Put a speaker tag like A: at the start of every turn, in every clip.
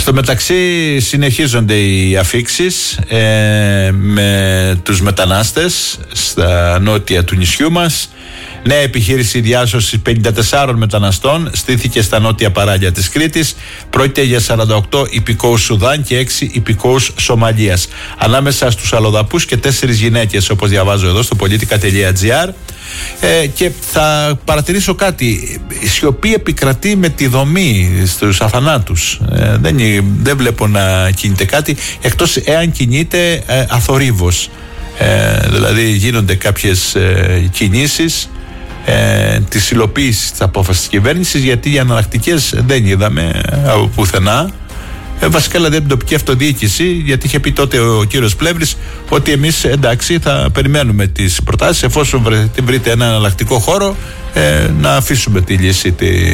A: Στο μεταξύ συνεχίζονται οι αφίξεις με τους μετανάστες στα νότια του νησιού μας. Νέα επιχείρηση διάσωσης 54 μεταναστών στήθηκε στα νότια παράλια της Κρήτης. Πρόκειται για 48 υπηκόους Σουδάν και 6 υπηκόους Σομαλίας. Ανάμεσα στους αλλοδαπούς και 4 γυναίκες, όπως διαβάζω εδώ στο politica.gr. Και θα παρατηρήσω κάτι. Η σιωπή επικρατεί με τη δομή στους αθανάτους. Δεν βλέπω να κινείται κάτι, εκτός εάν κινείται αθορύβος. Δηλαδή γίνονται κάποιες κινήσεις της υλοποίησης της απόφασης της κυβέρνησης, γιατί οι αναλλακτικές δεν είδαμε από πουθενά. Βασικά δηλαδή από την τοπική αυτοδιοίκηση, γιατί είχε πει τότε ο κύριος Πλεύρης ότι εμείς εντάξει θα περιμένουμε τις προτάσεις, εφόσον βρείτε ένα εναλλακτικό χώρο να αφήσουμε τη λύση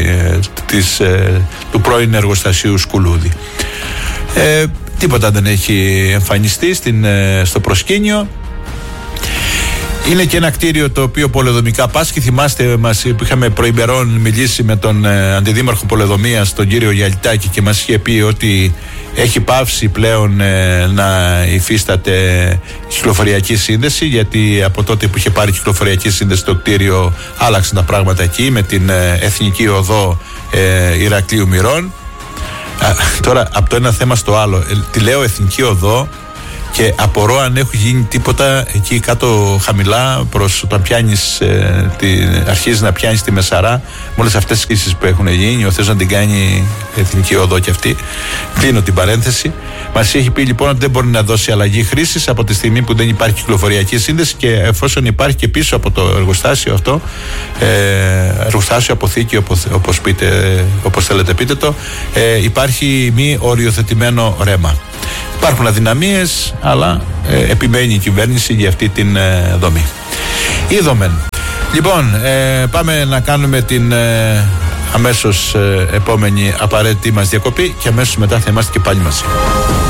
A: του πρώην εργοστασίου Σκουλούδη. Τίποτα δεν έχει εμφανιστεί στο προσκήνιο. Είναι και ένα κτίριο το οποίο πολεοδομικά πάσχει. Θυμάστε, είχαμε προημερών μιλήσει με τον αντιδήμαρχο Πολεοδομίας, τον κύριο Γιαλιτάκη, και μας είχε πει ότι έχει πάυσει πλέον να υφίσταται κυκλοφοριακή σύνδεση, γιατί από τότε που είχε πάρει κυκλοφοριακή σύνδεση το κτίριο άλλαξαν τα πράγματα εκεί με την Εθνική Οδό Ηρακλείου Μυρών. Τώρα από το ένα θέμα στο άλλο, τη λέω Εθνική Οδό και απορώ αν έχουν γίνει τίποτα εκεί κάτω χαμηλά προς όταν πιάνεις, αρχίζεις να πιάνεις τη Μεσαρά, με όλες αυτές τις κρίσεις που έχουν γίνει. Ο Θεός να την κάνει Εθνική Οδό και αυτή. Κλείνω την παρένθεση. Μας έχει πει λοιπόν ότι δεν μπορεί να δώσει αλλαγή χρήσης από τη στιγμή που δεν υπάρχει κυκλοφοριακή σύνδεση, και εφόσον υπάρχει και πίσω από το εργοστάσιο αυτό, εργοστάσιο, αποθήκη, όπως θέλετε πείτε το, υπάρχει μη οριοθετημένο ρέμα. Υπάρχουν αδυναμίες, αλλά επιμένει η κυβέρνηση για αυτή την δομή. Είδομεν. Λοιπόν, πάμε να κάνουμε την αμέσως επόμενη απαραίτητη μας διακοπή και αμέσως μετά θα είμαστε και πάλι μαζί.